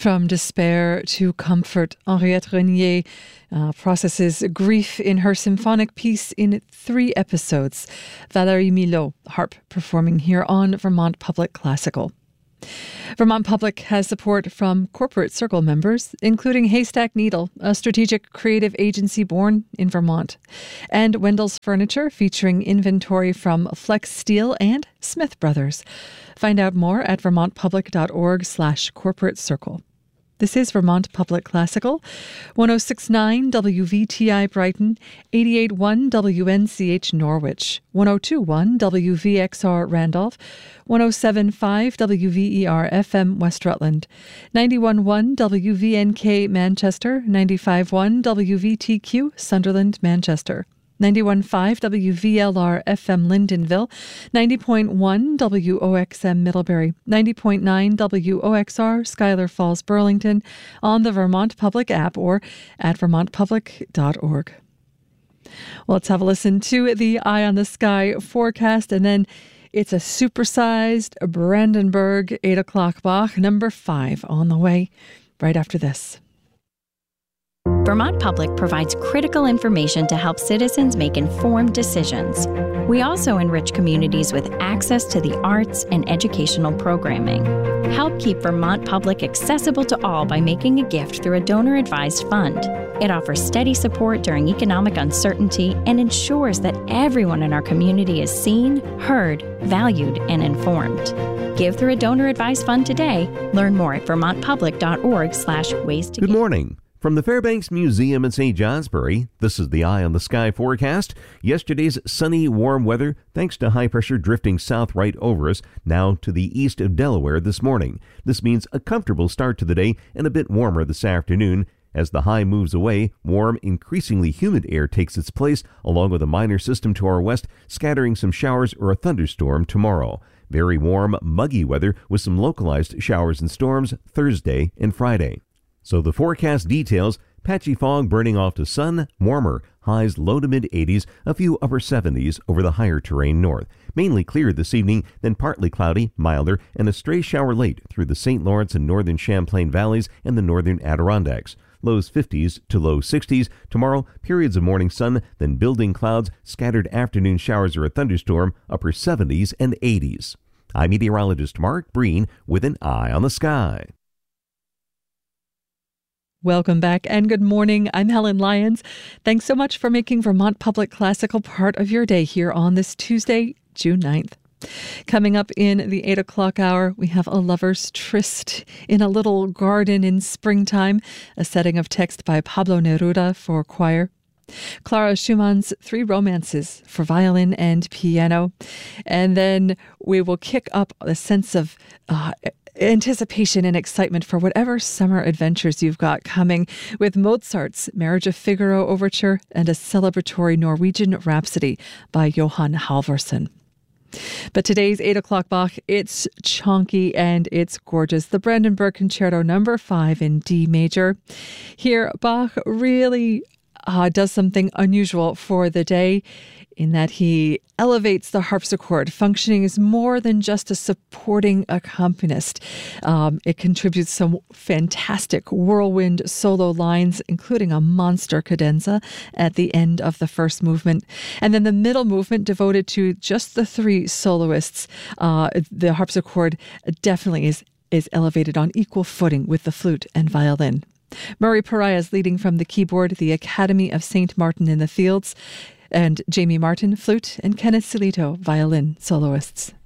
From despair to comfort, Henriette Renier processes grief in her symphonic piece in 3 episodes. Valérie Milot, harp, performing here on Vermont Public Classical. Vermont Public has support from Corporate Circle members, including Haystack Needle, a strategic creative agency born in Vermont, and Wendell's Furniture, featuring inventory from Flex Steel and Smith Brothers. Find out more at vermontpublic.org/corporate circle. This is Vermont Public Classical, 106.9 WVTI Brighton, 88.1 WNCH Norwich, 102.1 WVXR Randolph, 107.5 WVER FM West Rutland, 91.1 WVNK Manchester, 95.1 WVTQ Sunderland Manchester, 91.5 WVLR FM Lyndonville, 90.1 WOXM Middlebury, 90.9 WOXR Schuyler Falls Burlington, on the Vermont Public app or at vermontpublic.org. Well, let's have a listen to the Eye on the Sky forecast, and then it's a supersized Brandenburg 8 o'clock Bach number 5 on the way right after this. Vermont Public provides critical information to help citizens make informed decisions. We also enrich communities with access to the arts and educational programming. Help keep Vermont Public accessible to all by making a gift through a donor-advised fund. It offers steady support during economic uncertainty and ensures that everyone in our community is seen, heard, valued, and informed. Give through a donor-advised fund today. Learn more at vermontpublic.org/ways to give. Good morning. From the Fairbanks Museum in St. Johnsbury, this is the Eye on the Sky forecast. Yesterday's sunny, warm weather, thanks to high pressure drifting south right over us, now to the east of Delaware this morning. This means a comfortable start to the day and a bit warmer this afternoon. As the high moves away, warm, increasingly humid air takes its place, along with a minor system to our west, scattering some showers or a thunderstorm tomorrow. Very warm, muggy weather with some localized showers and storms Thursday and Friday. So the forecast details: patchy fog burning off to sun, warmer, highs low to mid-80s, a few upper 70s over the higher terrain north. Mainly clear this evening, then partly cloudy, milder, and a stray shower late through the St. Lawrence and northern Champlain valleys and the northern Adirondacks. Lows 50s to low 60s. Tomorrow, periods of morning sun, then building clouds, scattered afternoon showers or a thunderstorm, upper 70s and 80s. I'm meteorologist Mark Breen with an Eye on the Sky. Welcome back and good morning. I'm Helen Lyons. Thanks so much for making Vermont Public Classical part of your day here on this Tuesday, June 9th. Coming up in the 8 o'clock hour, we have a lover's tryst in a little garden in springtime, a setting of text by Pablo Neruda for choir. Clara Schumann's 3 romances for violin and piano. And then we will kick up a sense of anticipation and excitement for whatever summer adventures you've got coming with Mozart's Marriage of Figaro Overture and a celebratory Norwegian Rhapsody by Johann Halvorsen. But today's 8 o'clock Bach, it's chunky and it's gorgeous. The Brandenburg Concerto number 5 in D major. Here, Bach really does something unusual for the day in that he elevates the harpsichord, functioning as more than just a supporting accompanist. It contributes some fantastic whirlwind solo lines, including a monster cadenza at the end of the first movement. And then the middle movement devoted to just the 3 soloists. The harpsichord definitely is elevated on equal footing with the flute and violin. Murray Pariah is leading from the keyboard, the Academy of St. Martin in the Fields, and Jamie Martin, flute, and Kenneth Silito, violin soloists.